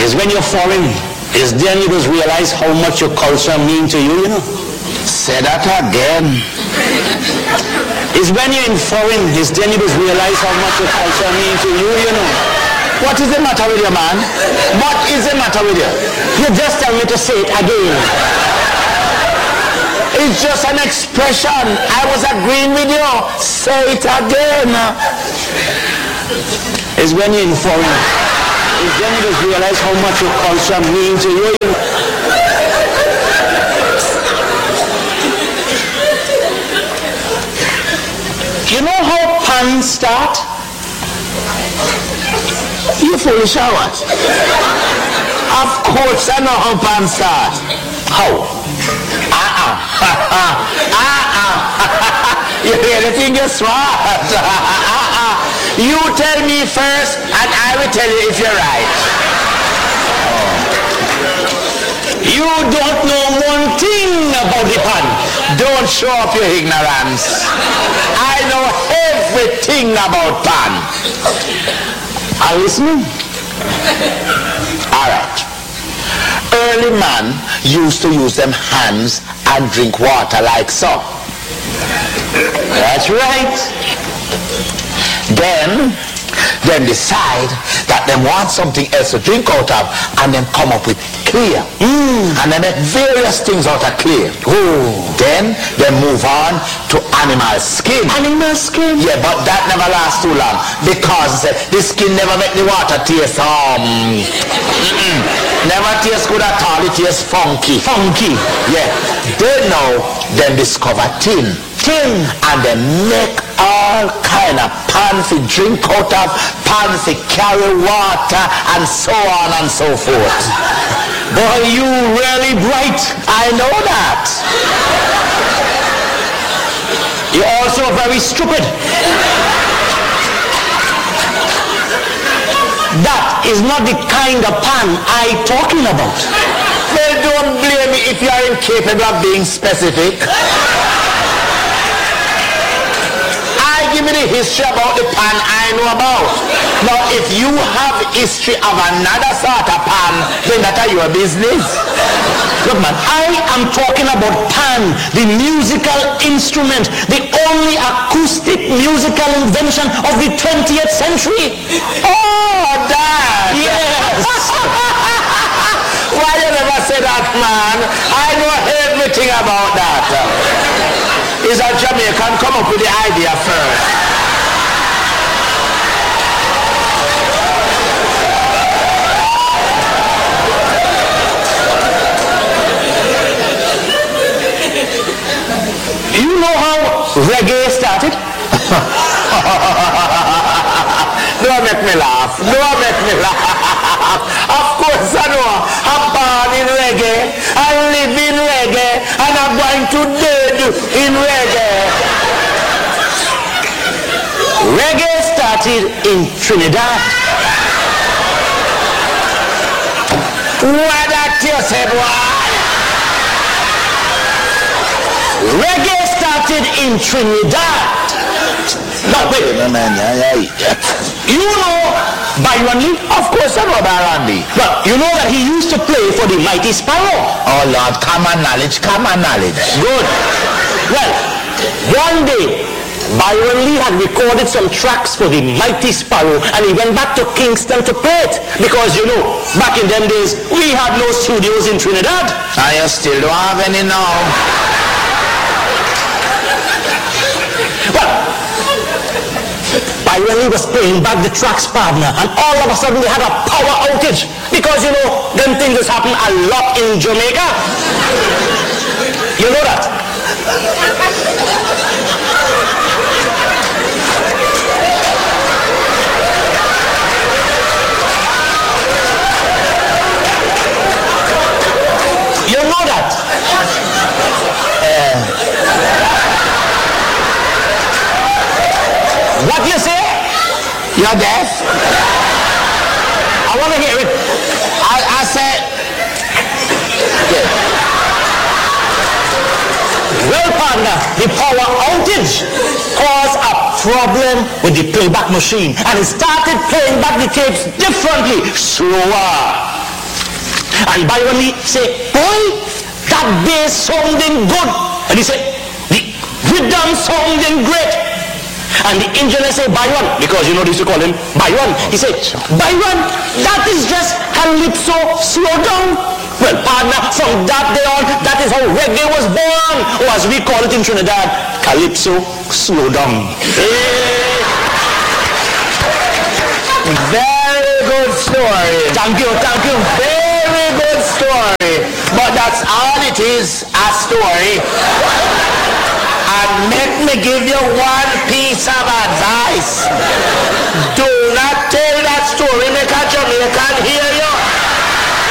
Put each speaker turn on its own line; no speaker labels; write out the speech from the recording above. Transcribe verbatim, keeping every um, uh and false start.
is when you're foreign, is then you just realize how much your culture means to you, you know.
Say that again.
It's when you're in foreign, is then you just realize how much your culture means to you, you know.
What is the matter with you, man? What is the matter with you?
You just tell me to say it again.
It's just an expression. I was agreeing with you. Say it again.
It's when you're in foreign, is then you just realize how much your culture means to you, you know. You know how puns start?
You foolish or what? Of course I know how puns start.
How?
Uh-uh. Uh-uh. You really think you're smart? Uh-uh. You tell me first and I will tell you if you're right.
You don't know one thing about the pun.
Don't show up your ignorance. I know everything about pan.
Are you listening?
All right. Early man used to use them hands and drink water like so.
That's right.
Then, then decide that they want something else to drink out of and then come up with clear.
Mm.
And they make various things out of clear.
Oh.
Then they move on to animal skin.
Animal skin?
Yeah, but that never lasts too long because uh, the skin never make the water taste um mm-mm. Never taste good at all. It tastes funky.
Funky.
Yeah. They now then discover tin.
Tin.
And they make all kind of pan to drink out of, pan to carry water, and so on and so forth.
Boy, you really bright.
I know that.
You're also very stupid. That is not the kind of pan I'm talking about.
Well, don't blame me if you are incapable of being specific. Give me the history about the pan I know about. Now, if you have history of another sort of pan, then that are your business.
Look, man, I am talking about pan, the musical instrument, the only acoustic musical invention of the twentieth century.
Oh, that!
Yes!
Why you never say that, man? I know everything about that. Is a Jamaican come up with the idea first.
You know how reggae started?
Don't make me laugh. Don't make me laugh. Of course I know. I'm born in reggae. I live in reggae. And I'm going to dead in reggae.
Reggae started in Trinidad.
What that you said, why?
Reggae started in Trinidad. Now wait. You know Byron Lee?
Of course I know Byron Lee.
Well, you know that he used to play for the Mighty Sparrow.
Oh Lord, common knowledge, common knowledge.
Good. Well, one day, Byron Lee had recorded some tracks for the Mighty Sparrow and he went back to Kingston to play it. Because, you know, back in them days, we had no studios in Trinidad.
I still don't have any now.
Well, Byron Lee was playing back the tracks, partner, and all of a sudden they had a power outage. Because, you know, them things happen a lot in Jamaica. You know that? You know that? Uh, what do you say?
You're deaf?
I want to hear it.
I, I said... Yeah.
Well, partner, the power outage caused a problem with the playback machine and it started playing back the tapes differently, slower. And Byron Lee say, boy, that bass sounding good. And he said, the rhythm sounding great. And the engineer say, Byron, because you know they used to call him Byron. He said, Byron, that is just calypso, slow down. Well, partner, from that day on, that is how reggae was born. Or as we call it in Trinidad, calypso, slow down. Hey.
Very good story.
Thank you, thank you.
Very good story. But that's all it is, a story. And let me give you one piece of advice. Do